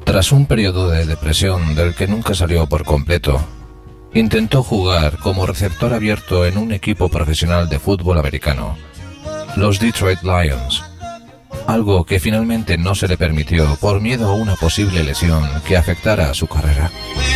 Tras un periodo de depresión del que nunca salió por completo, intentó jugar como receptor abierto en un equipo profesional de fútbol americano, los Detroit Lions, algo que finalmente no se le permitió por miedo a una posible lesión que afectara a su carrera.